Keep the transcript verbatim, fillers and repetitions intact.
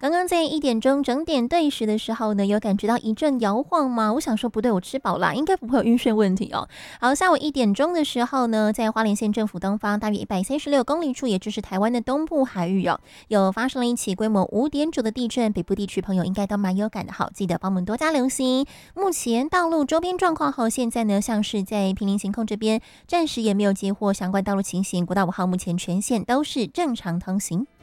刚刚在一点钟整点对时的时候呢，有感觉到一阵摇晃吗？我想说不对，我吃饱啦，应该不会有晕眩问题哦。好，下午一点钟的时候呢，在花莲县政府东方大约一百三十六公里处，也就是台湾的东部海域哦，有发生了一起规模五点九的地震，北部地区朋友应该都蛮有感的，好，记得帮我们多加留心。目前道路周边状况后，现在呢，像是在平林行控这边，暂时也没有接获相关道路情形，国道五号目前全线都是正常通行。